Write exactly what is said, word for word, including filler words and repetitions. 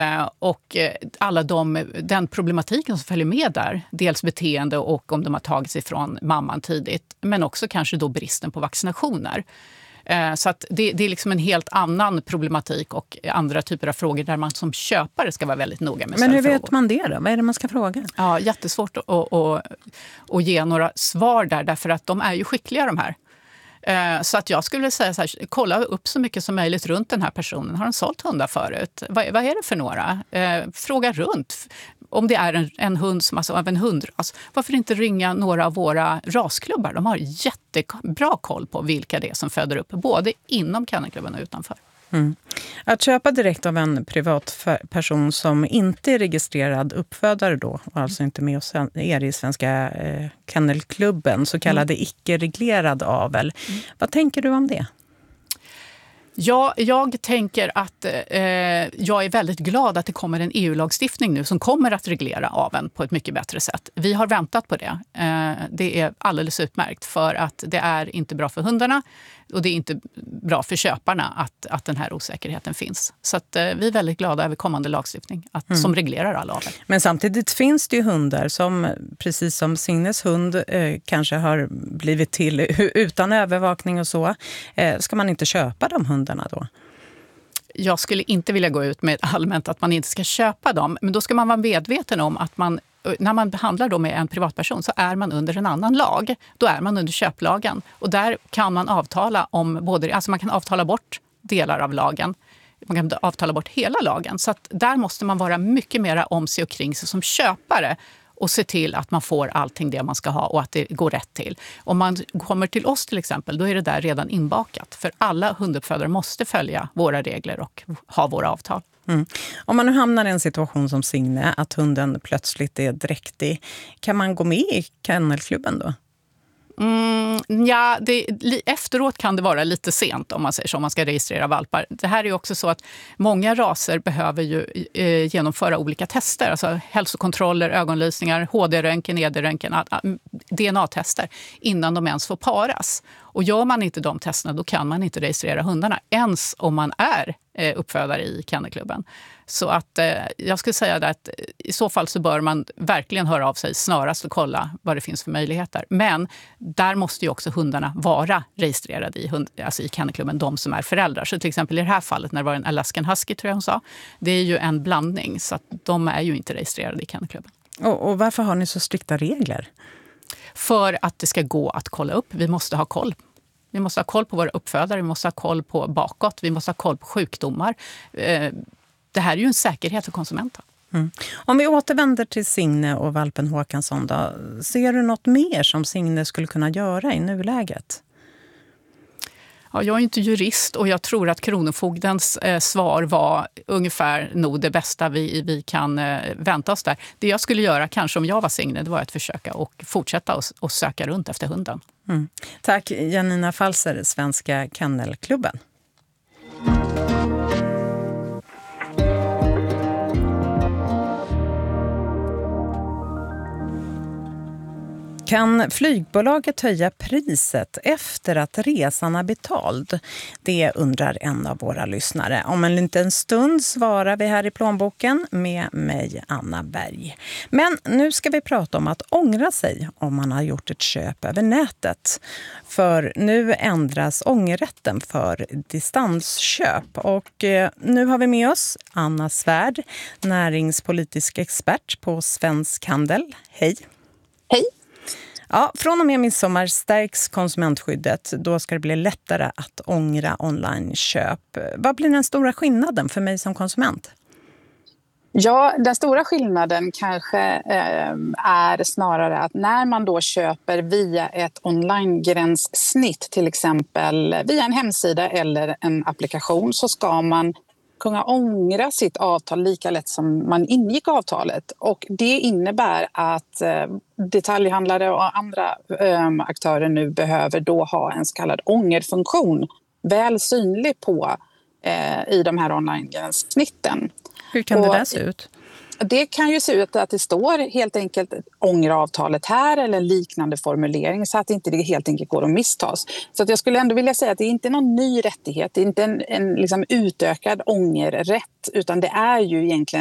Och alla de, den problematiken som följer med där, dels beteende och om de har tagit sig ifrån mamman tidigt, men också kanske då bristen på vaccinationer. Så att det, det är liksom en helt annan problematik och andra typer av frågor där man som köpare ska vara väldigt noga med. Men hur vet man det då? Vad är det man ska fråga? Ja, jättesvårt att, att, att, att ge några svar där, därför att de är ju skickliga de här. Så att jag skulle säga så här, kolla upp så mycket som möjligt runt den här personen. Har den sålt hundar förut? Vad, vad är det för några? Fråga runt. Om det är en, en hund som alltså av en hundras, varför inte ringa några av våra rasklubbar? De har jättebra koll på vilka det är som föder upp, både inom kennelklubben och utanför. Mm. Att köpa direkt av en privat person som inte är registrad uppfödare då, och alltså inte med oss er i Svenska eh, kennelklubben, så kallade mm. icke-reglerad avel. Mm. Vad tänker du om det? Ja, jag tänker att eh, jag är väldigt glad att det kommer en E U-lagstiftning nu som kommer att reglera aveln på ett mycket bättre sätt. Vi har väntat på det. Eh, det är alldeles utmärkt, för att det är inte bra för hundarna och det är inte bra för köparna att, att den här osäkerheten finns. Så att, eh, vi är väldigt glada över kommande lagstiftning att, mm. som reglerar all avel. Men samtidigt finns det ju hundar som, precis som Signes hund, eh, kanske har blivit till utan övervakning och så. Eh, ska man inte köpa de hundarna då? Jag skulle inte vilja gå ut med allmänt att man inte ska köpa dem. Men då ska man vara medveten om att man, när man behandlar då med en privatperson, så är man under en annan lag. Då är man under köplagen. Och där kan man avtala om både, alltså man kan avtala bort delar av lagen. Man kan avtala bort hela lagen. Så att där måste man vara mycket mer om sig och kring sig som köpare och se till att man får allting det man ska ha och att det går rätt till. Om man kommer till oss till exempel, då är det där redan inbakat. För alla hunduppfödare måste följa våra regler och ha våra avtal. Mm. Om man nu hamnar i en situation som Signe, att hunden plötsligt är dräktig, kan man gå med i kennelklubben då? Mm, ja, det, efteråt kan det vara lite sent om man säger så, om man ska registrera valpar. Det här är ju också så att många raser behöver ju eh, genomföra olika tester, alltså hälsokontroller, ögonlysningar, H D-röntgen, E D-röntgen, D N A-tester innan de ens får paras. Och gör man inte de testerna, då kan man inte registrera hundarna, ens om man är eh, uppfödare i kennelklubben. Så att eh, jag skulle säga att i så fall så bör man verkligen höra av sig snarast och kolla vad det finns för möjligheter. Men där måste ju också hundarna vara registrerade i, hund, alltså i kennelklubben, de som är föräldrar. Så till exempel i det här fallet, när det var en Alaskan Husky tror jag hon sa, det är ju en blandning, så att de är ju inte registrerade i kennelklubben. Och, och varför har ni så strikta regler? För att det ska gå att kolla upp. Vi måste ha koll. Vi måste ha koll på våra uppfödare, vi måste ha koll på bakåt, vi måste ha koll på sjukdomar. Det här är ju en säkerhet för konsumenten. Mm. Om vi återvänder till Signe och valpen Håkansson då, ser du något mer som Signe skulle kunna göra i nuläget? Ja, jag är inte jurist och jag tror att Kronofogdens eh, svar var ungefär nog det bästa vi, vi kan eh, vänta oss där. Det jag skulle göra, kanske om jag var Signe, det var att försöka och fortsätta och, och söka runt efter hunden. Mm. Tack Janina Falser, Svenska Kennelklubben. Kan flygbolaget höja priset efter att resan är betald? Det undrar en av våra lyssnare. Om en liten stund svarar vi här i plånboken med mig, Anna Berg. Men nu ska vi prata om att ångra sig om man har gjort ett köp över nätet. För nu ändras ångerrätten för distansköp. Och nu har vi med oss Anna Svärd, näringspolitisk expert på Svensk Handel. Hej! Hej! Ja, från och med midsommar stärks konsumentskyddet. Då ska det bli lättare att ångra online-köp. Vad blir den stora skillnaden för mig som konsument? Ja, den stora skillnaden kanske eh, är snarare att när man då köper via ett online-gränssnitt, till exempel via en hemsida eller en applikation, så ska man kunna ångra sitt avtal lika lätt som man ingick avtalet. Och det innebär att eh, detaljhandlare och andra eh, aktörer nu behöver då ha en så kallad ångerfunktion väl synlig på eh, i de här online-gränssnitten. Hur kan och, det där se ut? Det kan ju se ut att det står helt enkelt ångra avtalet här eller en liknande formulering så att inte det helt enkelt går att misstas. Så att jag skulle ändå vilja säga att det är inte någon ny rättighet, det är inte en, en liksom utökad ångerrätt utan det är ju egentligen